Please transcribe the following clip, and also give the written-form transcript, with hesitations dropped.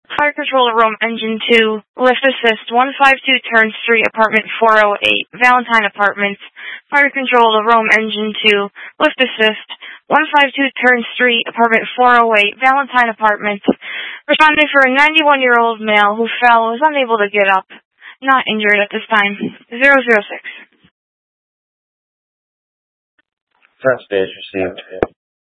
Fire Control to Rome Engine 2, Lift Assist, 152 Turn Street, Apartment 408, Valentine Apartments. Fire Control to Rome Engine 2, Lift Assist, 152 Turn Street, Apartment 408, Valentine Apartments. Responding for a 91-year-old male who fell, was unable to get up. Not injured at this time. 006. Front stage received.